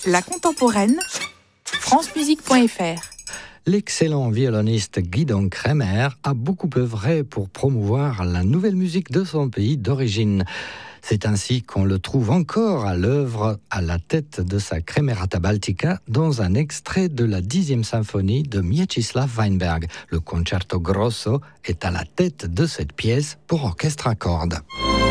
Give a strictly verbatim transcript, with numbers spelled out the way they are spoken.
La contemporaine, france musique point f r. L'excellent violoniste Guidon Kremer a beaucoup œuvré pour promouvoir la nouvelle musique de son pays d'origine. C'est ainsi qu'on le trouve encore à l'œuvre à la tête de sa Kremerata Baltica dans un extrait de la dixième symphonie de Mieczysław Weinberg. Le Concerto Grosso est à la tête de cette pièce pour orchestre à cordes.